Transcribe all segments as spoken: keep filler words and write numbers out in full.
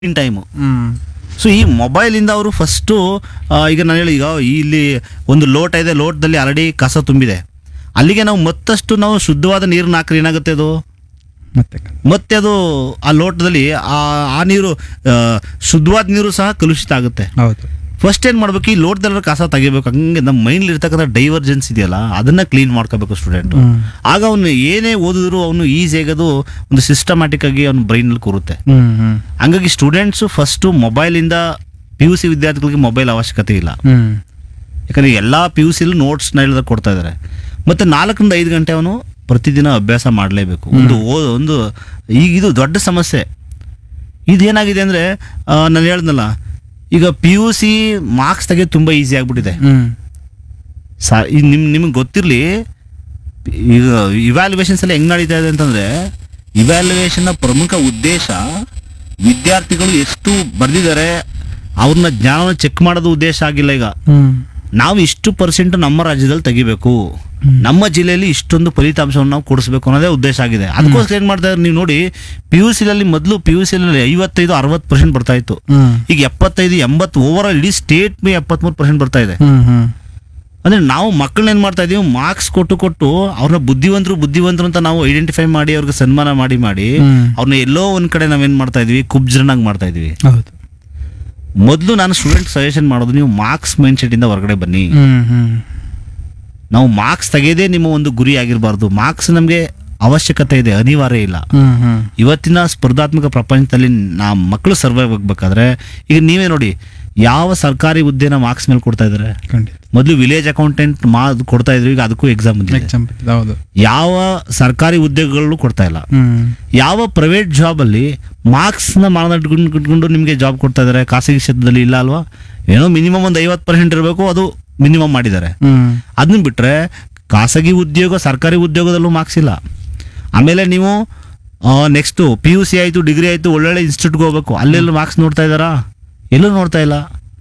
ಇನ್ time. ಹ್ಮ್ so ಈ ಮೊಬೈಲಿಂದ ಅವರು ಫಸ್ಟು ಈಗ ನಾನು ಹೇಳಿ, ಈಗ ಇಲ್ಲಿ ಒಂದು ಲೋಟ ಇದೆ, ಲೋಟದಲ್ಲಿ ಆಲ್ರೆಡಿ ಕಸ ತುಂಬಿದೆ, ಅಲ್ಲಿಗೆ ನಾವು ಮತ್ತಷ್ಟು ನಾವು ಶುದ್ಧವಾದ ನೀರನ್ನ ಹಾಕ್ರೆ ಏನಾಗುತ್ತೆ ಅದು ಮತ್ತೆ ಮತ್ತೆ ಅದು ಆ ಲೋಟದಲ್ಲಿ ಆ ಆ ನೀರು ಆ, ಶುದ್ಧವಾದ ನೀರು ಸಹ ಕಲುಷಿತ ಆಗುತ್ತೆ. ಹೌದು. ಫಸ್ಟ್ ಏನು ಮಾಡ್ಬೇಕು, ಈ ಲೋಟದಲ್ಲ ಕಸ ತೆಗಿಬೇಕು. ಹಂಗೆ ನಮ್ಮ ಮೈಂಡ್ಲಿ ಇರ್ತಕ್ಕಂಥ ಡೈವರ್ಜೆನ್ಸ್ ಇದೆಯಲ್ಲ ಅದನ್ನ ಕ್ಲೀನ್ ಮಾಡ್ಕೋಬೇಕು ಸ್ಟೂಡೆಂಟು. ಹ್ಮ್. ಆಗ ಅವನು ಏನೇ ಓದಿದ್ರು ಅವನು ಈಸಿಯಾಗಿ ಅದು ಒಂದು ಸಿಸ್ಟಮ್ಯಾಟಿಕ್ ಆಗಿ ಅವ್ನ ಬ್ರೈನಲ್ಲಿ ಕೂರುತ್ತೆ. ಹ್ಮ್ ಹ್ಮ್ ಹಂಗಾಗಿ ಸ್ಟೂಡೆಂಟ್ಸು ಫಸ್ಟು ಮೊಬೈಲಿಂದ ಪಿ ಯು ಸಿ ವಿದ್ಯಾರ್ಥಿಗಳಿಗೆ ಮೊಬೈಲ್ ಅವಶ್ಯಕತೆ ಇಲ್ಲ. ಹ್ಮ್ ಯಾಕಂದರೆ ಎಲ್ಲ ಪಿ ಯು ಸಿಲಿ ನೋಟ್ಸ್ನ ಹೇಳಿದಾಗ ಕೊಡ್ತಾ ಇದ್ದಾರೆ. ಮತ್ತು ನಾಲ್ಕರಿಂದ ಐದು ಗಂಟೆ ಅವನು ಪ್ರತಿದಿನ ಅಭ್ಯಾಸ ಮಾಡಲೇಬೇಕು. ಒಂದು ಓ ಒಂದು ಈಗ ಇದು ದೊಡ್ಡ ಸಮಸ್ಯೆ. ಇದೇನಾಗಿದೆ ಅಂದರೆ ನಾನು ಹೇಳ್ದಲ್ಲ, ಈಗ ಪಿ ಯು ಸಿ ಮಾರ್ಕ್ಸ್ ತೆಗೆದು ತುಂಬ ಈಸಿ ಆಗಿಬಿಟ್ಟಿದೆ. ಹ್ಮ್ ಸಾ ಈಗ ನಿಮ್ ನಿಮಗೆ ಗೊತ್ತಿರಲಿ, ಈಗ ಇವ್ಯಾಲ್ಯುವೇಷನ್ಸ್ ಎಲ್ಲ ಹೆಂಗೆ ನಡೀತಾ ಇದೆ ಅಂತಂದರೆ, ಇವ್ಯಾಲ್ಯುವೇಷನ್ನ ಪ್ರಮುಖ ಉದ್ದೇಶ ವಿದ್ಯಾರ್ಥಿಗಳು ಎಷ್ಟು ಬರೆದಿದ್ದಾರೆ ಅವ್ರನ್ನ ಜ್ಞಾನವನ್ನು ಚೆಕ್ ಮಾಡೋದು ಉದ್ದೇಶ ಆಗಿಲ್ಲ. ಈಗ ಹ್ಮ್ ನಾವು ಇಷ್ಟು ಪರ್ಸೆಂಟ್ ನಮ್ಮ ರಾಜ್ಯದಲ್ಲಿ ತೆಗಿಬೇಕು, ನಮ್ಮ ಜಿಲ್ಲೆಯಲ್ಲಿ ಇಷ್ಟೊಂದು ಫಲಿತಾಂಶವನ್ನು ನಾವು ಕೊಡಿಸ್ಬೇಕು ಅನ್ನೋದೇ ಉದ್ದೇಶ ಆಗಿದೆ. ಅದಕ್ಕೋಸ್ಕರ ಏನು ಮಾಡ್ತಾ ಇದ್ದಾರೆ ನೀವು ನೋಡಿ, ಪಿ ಯು ಸಿಲಲ್ಲಿ ಮೊದಲು ಪಿ ಯು ಸಿಲಲ್ಲಿ ಐವತ್ತೈದು ಅರವತ್ತು ಪರ್ಸೆಂಟ್ ಬರ್ತಾ ಇತ್ತು, ಹ್ಮ್ ಈಗ ಎಪ್ಪತ್ತೈದು ಎಂಬತ್ತು ಓವರ್ ಆಲ್ ಇಡೀ ಸ್ಟೇಟ್ ಮೇ ಎಪ್ಪತ್ಮೂರು ಪರ್ಸೆಂಟ್ ಬರ್ತಾ ಇದೆ. ಹ್ಮ್ ಹ್ಮ್ ಅಂದರೆ ನಾವು ಮಕ್ಕಳನ್ನ ಏನು ಮಾಡ್ತಾ ಇದೀವಿ, ಮಾರ್ಕ್ಸ್ ಕೊಟ್ಟು ಕೊಟ್ಟು ಅವ್ರನ್ನ ಬುದ್ಧಿವಂತರು ಬುದ್ಧಿವಂತರು ಅಂತ ನಾವು ಐಡೆಂಟಿಫೈ ಮಾಡಿ ಅವ್ರಿಗೆ ಸನ್ಮಾನ ಮಾಡಿ ಮಾಡಿ ಹ್ಮ್. ಅವ್ರನ್ನ ಎಲ್ಲೋ ಒಂದು ಕಡೆ ನಾವೇನು ಮಾಡ್ತಾ ಇದೀವಿ, ಕುಬ್ಜರನ್ನಾಗಿ ಮಾಡ್ತಾ ಇದೀವಿ. ಹೌದು. ಮೊದಲು ನಾನು ಸ್ಟೂಡೆಂಟ್ ಸಜೆಷನ್ ಮಾಡೋದು, ನೀವು ಮಾರ್ಕ್ಸ್ ಮೈಂಡ್ ಸೆಟ್ಟಿಂದ ಹೊರಗಡೆ ಬನ್ನಿ. ಹ್ಮ್ ಹ್ಮ್ ನಾವು ಮಾರ್ಕ್ಸ್ ತೆಗೆಯೋದೇ ನಿಮ್ಮ ಒಂದು ಗುರಿ ಆಗಿರಬಾರ್ದು. ಮಾರ್ಕ್ಸ್ ನಮಗೆ ಅವಶ್ಯಕತೆ ಇದೆ, ಅನಿವಾರ್ಯ ಇಲ್ಲ. ಹ್ಮ್ ಹ್ಮ್ ಇವತ್ತಿನ ಸ್ಪರ್ಧಾತ್ಮಕ ಪ್ರಪಂಚದಲ್ಲಿ ನಾ ಮಕ್ಕಳು ಸರ್ವೈವ್ ಆಗಬೇಕಾದ್ರೆ, ಈಗ ನೀವೇ ನೋಡಿ, ಯಾವ ಸರ್ಕಾರಿ ಹುದ್ದೆನ ಮಾರ್ಕ್ಸ್ ಮೇಲೆ ಕೊಡ್ತಾ ಇದ್ದಾರೆ. ಖಂಡಿತ. ಮೊದಲು ವಿಲೇಜ್ ಅಕೌಂಟೆಂಟ್ ಮಾ ಕೊಡ್ತಾ ಇದ್ರು, ಈಗ ಅದಕ್ಕೂ ಎಕ್ಸಾಮ್ ಬಂದಿದೆ. ಎಕ್ಸಾಮ್ ಹೌದು. ಯಾವ ಸರ್ಕಾರಿ ಹುದ್ದೆಗಳು ಕೊಡ್ತಾ ಇಲ್ಲ. ಹ್ಮ್ ಯಾವ ಪ್ರೈವೇಟ್ ಜಾಬಲ್ಲಿ ಮಾರ್ಕ್ಸ್ನ ಮಾನದಂಡ ಇಟ್ಕೊಂಡು ನಿಮಗೆ ಜಾಬ್ ಕೊಡ್ತಾ ಇದ್ದಾರೆ, ಖಾಸಗಿ ಕ್ಷೇತ್ರದಲ್ಲಿ ಇಲ್ಲ ಅಲ್ವಾ. ಏನೋ ಮಿನಿಮಮ್ ಒಂದು ಐವತ್ತು ಪರ್ಸೆಂಟ್ ಇರಬೇಕು, ಅದು ಮಿನಿಮಮ್ ಮಾಡಿದ್ದಾರೆ. ಹ್ಮ್ ಅದನ್ನ ಬಿಟ್ಟರೆ ಖಾಸಗಿ ಉದ್ಯೋಗ ಸರ್ಕಾರಿ ಉದ್ಯೋಗದಲ್ಲೂ ಮಾರ್ಕ್ಸ್ ಇಲ್ಲ. ಆಮೇಲೆ ನೀವು ನೆಕ್ಸ್ಟು ಪಿ ಯು ಸಿ ಆಯಿತು, ಡಿಗ್ರಿ ಆಯಿತು, ಒಳ್ಳೊಳ್ಳೆ ಇನ್ಸ್ಟಿಟ್ಯೂಟ್ಗೆ ಹೋಗ್ಬೇಕು, ಅಲ್ಲೆಲ್ಲ ಮಾರ್ಕ್ಸ್ ನೋಡ್ತಾ ಇದ್ದಾರಾ? ಎಲ್ಲೂ ನೋಡ್ತಾ ಇಲ್ಲ.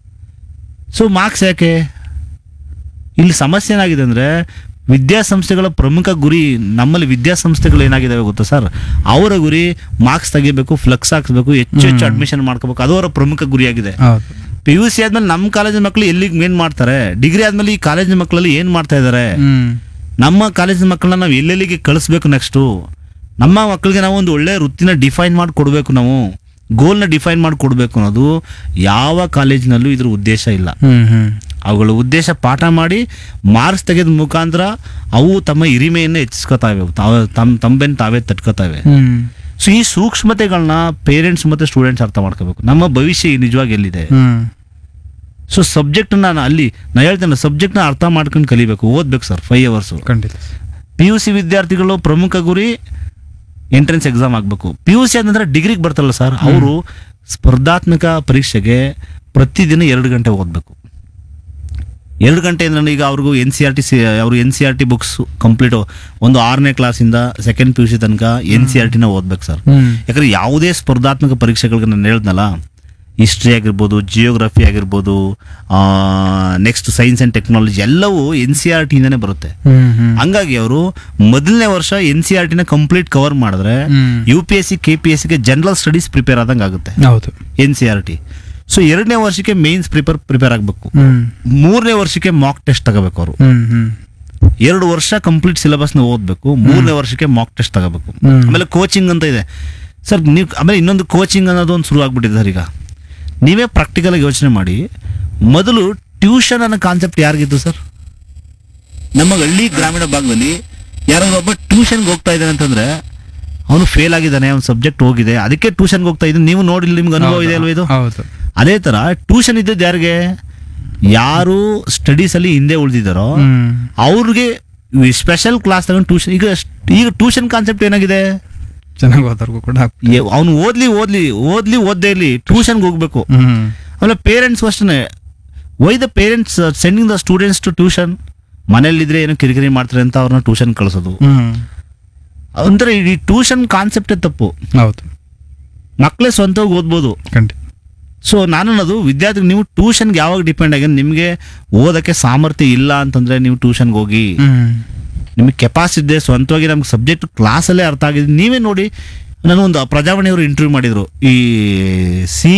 ಸೊ ಮಾರ್ಕ್ಸ್ ಯಾಕೆ? ಇಲ್ಲಿ ಸಮಸ್ಯೆ ಏನಾಗಿದೆ ಅಂದರೆ, ವಿದ್ಯಾಸಂಸ್ಥೆಗಳ ಪ್ರಮುಖ ಗುರಿ, ನಮ್ಮಲ್ಲಿ ವಿದ್ಯಾಸಂಸ್ಥೆಗಳು ಏನಾಗಿದ್ದಾವೆ ಗೊತ್ತಾ ಸರ್, ಅವರ ಗುರಿ ಮಾರ್ಕ್ಸ್ ತೆಗಿಬೇಕು, ಫ್ಲಕ್ಸ್ ಹಾಕ್ಸ್ಬೇಕು, ಹೆಚ್ಚು ಹೆಚ್ಚು ಅಡ್ಮಿಷನ್ ಮಾಡ್ಕೋಬೇಕು, ಅದು ಅವರ ಪ್ರಮುಖ ಗುರಿಯಾಗಿದೆ. ಹೌದು. ಪಿ ಯು ಸಿ ಆದ್ಮೇಲೆ ನಮ್ಮ ಕಾಲೇಜಿನ ಮಕ್ಕಳು ಎಲ್ಲಿಗೆ ಏನು ಮಾಡ್ತಾರೆ, ಡಿಗ್ರಿ ಆದ್ಮೇಲೆ ಈ ಕಾಲೇಜಿನ ಮಕ್ಕಳಲ್ಲಿ ಏನು ಮಾಡ್ತಾ ಇದ್ದಾರೆ, ಹ್ಮ್ ನಮ್ಮ ಕಾಲೇಜಿನ ಮಕ್ಕಳನ್ನ ನಾವು ಎಲ್ಲೆಲ್ಲಿಗೆ ಕಳಿಸ್ಬೇಕು, ನೆಕ್ಸ್ಟು ನಮ್ಮ ಮಕ್ಕಳಿಗೆ ನಾವು ಒಂದು ಒಳ್ಳೆ ವೃತ್ತಿನ ಡಿಫೈನ್ ಮಾಡಿ ಕೊಡಬೇಕು, ನಾವು ಗೋಲ್ನ ಡಿಫೈನ್ ಮಾಡಿ ಕೊಡಬೇಕು ಅನ್ನೋದು ಯಾವ ಕಾಲೇಜಿನಲ್ಲೂ ಇದ್ರ ಉದ್ದೇಶ ಇಲ್ಲ. ಹ್ಮ್ ಹ್ಮ್ ಅವುಗಳ ಉದ್ದೇಶ ಪಾಠ ಮಾಡಿ ಮಾರ್ಕ್ಸ್ ತೆಗೆದ ಮುಖಾಂತರ ಅವು ತಮ್ಮ ಹಿರಿಮೆಯನ್ನು ಹೆಚ್ಚಿಸ್ಕೊತಾವೆ, ತಾವ ತಮ್ಮ ತಂಬೆನ್ ತಾವೇ ತಟ್ಕೋತಾವೆ. ಹ್ಮ್ ಸೊ ಈ ಸೂಕ್ಷ್ಮತೆಗಳನ್ನ ಪೇರೆಂಟ್ಸ್ ಮತ್ತು ಸ್ಟೂಡೆಂಟ್ಸ್ ಅರ್ಥ ಮಾಡ್ಕೋಬೇಕು. ನಮ್ಮ ಭವಿಷ್ಯ ನಿಜವಾಗಿ ಎಲ್ಲಿದೆ. ಹ್ಮ್ ಸೊ ಸಬ್ಜೆಕ್ಟ್ನ ನಾನು ಅಲ್ಲಿ ನಾನು ಹೇಳ್ತೇನೆ, ಸಬ್ಜೆಕ್ಟ್ನ ಅರ್ಥ ಮಾಡ್ಕೊಂಡು ಕಲಿಬೇಕು, ಓದ್ಬೇಕು ಸರ್ ಫೈವ್ ಅವರ್ಸು. ಖಂಡಿತ. ಪಿ ಯು ಸಿ ವಿದ್ಯಾರ್ಥಿಗಳು ಪ್ರಮುಖ ಗುರಿ ಎಂಟ್ರೆನ್ಸ್ ಎಕ್ಸಾಮ್ ಆಗಬೇಕು. ಪಿ ಯು ಸಿ ಅಂತಂದ್ರೆ ಡಿಗ್ರಿಗೆ ಬರ್ತಾರಲ್ಲ ಸರ್, ಅವರು ಸ್ಪರ್ಧಾತ್ಮಕ ಪರೀಕ್ಷೆಗೆ ಪ್ರತಿದಿನ ಎರಡು ಗಂಟೆ ಓದಬೇಕು. ಎರಡು ಗಂಟೆ ಅಂದ್ರೆ ಈಗ ಅವ್ರಿಗೂ N C R T C ಅವರು N C R T books complete ಒಂದು ಆರನೇ ಕ್ಲಾಸಿಂದ ಸೆಕೆಂಡ್ ಪಿ ಯು ಸಿ ತನಕ ಎನ್ ಸಿ ಆರ್ ಟಿನ ಓದ್ಬೇಕು ಸರ್. ಹ್ಮ್ ಯಾಕಂದ್ರೆ ಯಾವುದೇ ಸ್ಪರ್ಧಾತ್ಮಕ ಪರೀಕ್ಷೆಗಳಿಗೆ ನಾನು ಹೇಳ್ದನಲ್ಲ, ಹಿಸ್ಟ್ರಿ ಆಗಿರ್ಬೋದು, ಜಿಯೋಗ್ರಫಿ ಆಗಿರ್ಬೋದು, ನೆಕ್ಸ್ಟ್ ಸೈನ್ಸ್ ಆ್ಯಂಡ್ ಟೆಕ್ನಾಲಜಿ ಎಲ್ಲವೂ ಎನ್ ಸಿ ಆರ್ ಟಿಯಿಂದನೇ ಬರುತ್ತೆ. ಹ್ಮ್ ಹ್ಮ್ ಹಂಗಾಗಿ ಅವರು ಮೊದಲನೇ ವರ್ಷ N C R ಟಿನ complete cover ಮಾಡಿದ್ರೆ ಹ್ಮ್. U P S C K P S ಸಿಗೆ ಜನರಲ್ ಸ್ಟಡೀಸ್ ಪ್ರಿಪೇರ್ ಆದಂಗೆ ಆಗುತ್ತೆ ಹೌದು. N C R T. So ಎರಡನೇ ವರ್ಷಕ್ಕೆ ಮೇನ್ಸ್ ಪ್ರಿಪೇರ್ ಪ್ರಿಪೇರ್ ಆಗಬೇಕು. ಹ್ಮ್ ಮೂರನೇ ವರ್ಷಕ್ಕೆ ಮಾಕ್ ಟೆಸ್ಟ್ ತಗೋಬೇಕು ಅವರು. ಹ್ಮ್ ಹ್ಮ್ ಎರಡು ವರ್ಷ ಕಂಪ್ಲೀಟ್ ಸಿಲೆಬಸ್ನ ಓದಬೇಕು, ಮೂರನೇ ವರ್ಷಕ್ಕೆ ಮಾಕ್ ಟೆಸ್ಟ್ ತಗೋಬೇಕು. ಹ್ಮ್. ಆಮೇಲೆ ಕೋಚಿಂಗ್ ಅಂತ ಇದೆ ಸರ್. ನೀವು ಆಮೇಲೆ ಇನ್ನೊಂದು ಕೋಚಿಂಗ್ ಅನ್ನೋದು ಒಂದು ಶುರು ಆಗ್ಬಿಟ್ಟಿದೆ ಸರ್. ಈಗ ನೀವೇ ಪ್ರಾಕ್ಟಿಕಲ್ ಆಗಿ ಯೋಚನೆ ಮಾಡಿ, ಮೊದಲು ಟ್ಯೂಷನ್ ಅನ್ನೋ ಕಾನ್ಸೆಪ್ಟ್ ಯಾರಿಗಿತ್ತು ಸರ್? ನಮ್ಮ ಹಳ್ಳಿ ಗ್ರಾಮೀಣ ಭಾಗದಲ್ಲಿ ಯಾರಾದ್ರೂ ಒಬ್ಬ ಟ್ಯೂಷನ್ಗೆ ಹೋಗ್ತಾ ಇದ್ದಾನೆ ಅಂತಂದ್ರೆ ಅವನು ಫೇಲ್ ಆಗಿದ್ದಾನೆ, ಅವ್ನ ಸಬ್ಜೆಕ್ಟ್ ಹೋಗಿದೆ, ಅದಕ್ಕೆ ಟ್ಯೂಷನ್ಗೆ ಹೋಗ್ತಾ ಇದ್ದಾನೆ. ನೀವು ನೋಡಿ, ನಿಮ್ಗೆ ಅನುಭವ ಇದೆ ಅಲ್ವಾ ಇದು? ಹೌದು. ಅದೇ ತರ ಟ್ಯೂಷನ್ ಇದ್ದದ್ದು ಯಾರಿಗೆ? ಯಾರು ಸ್ಟಡೀಸ್ ಅಲ್ಲಿ ಹಿಂದೆ ಉಳಿದಿದ್ದಾರೋ ಹ್ಮ್ ಅವ್ರಿಗೆ ಸ್ಪೆಷಲ್ ಕ್ಲಾಸ್ ತಗೊಂಡು ಟ್ಯೂಷನ್. ಈಗ ಈಗ ಟ್ಯೂಷನ್ ಕಾನ್ಸೆಪ್ಟ್ ಏನಾಗಿದೆ? ಚೆನ್ನಾಗಿ ಓದೋರ್ಗು ಕೂಡ ಅವ್ನು ಓದ್ಲಿ ಓದ್ಲಿ ಓದ್ಲಿ ಓದ್ದೇ ಇರ್ಲಿ ಟ್ಯೂಷನ್ಗೆ ಹೋಗ್ಬೇಕು. ಹ್ಮ್ ಆಮೇಲೆ ಪೇರೆಂಟ್ಸ್ ಅಷ್ಟೇ, why the parents sending the students to tuition? ಮನೇಲಿದ್ರೆ ಏನೋ ಕಿರಿಕಿರಿ ಮಾಡ್ತಾರೆ ಅಂತ ಅವ್ರನ್ನ ಟ್ಯೂಷನ್ ಕಳಿಸೋದು. ಹ್ಮ್ ಅಂದ್ರೆ ಈ ಟ್ಯೂಷನ್ ಕಾನ್ಸೆಪ್ಟೇ ತಪ್ಪು. ಹೌದು. ಮಕ್ಕಳೇ ಸ್ವಂತವಾಗಿ ಓದ್ಬೋದು. ಖಂಡಿತ. ಸೊ ನಾನು ಅನ್ನೋದು ವಿದ್ಯಾರ್ಥಿ, ನೀವು ಟ್ಯೂಷನ್ಗೆ ಯಾವಾಗ ಡಿಪೆಂಡ್ ಆಗಿ ನಿಮಗೆ ಓದೋಕ್ಕೆ ಸಾಮರ್ಥ್ಯ ಇಲ್ಲ ಅಂತಂದ್ರೆ ನೀವು ಟ್ಯೂಷನ್ಗೆ ಹೋಗಿ. ಹ್ಮ್ ನಿಮಗೆ ಕೆಪಾಸಿಟಿ ಇದೆ, ಸ್ವಂತವಾಗಿ ನಮ್ಗೆ ಸಬ್ಜೆಕ್ಟ್ ಕ್ಲಾಸಲ್ಲೇ ಅರ್ಥ ಆಗಿದೆ. ನೀವೇ ನೋಡಿ, ನನಗೊಂದು ಪ್ರಜಾವಾಣಿಯವರು ಇಂಟರ್ವ್ಯೂ ಮಾಡಿದ್ರು ಈ ಸಿ